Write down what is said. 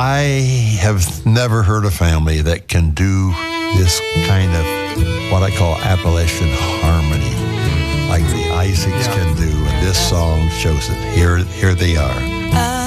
I have never heard a family that can do this kind of what I call Appalachian harmony, like the Isaacs can do, and this song shows it. Here they are.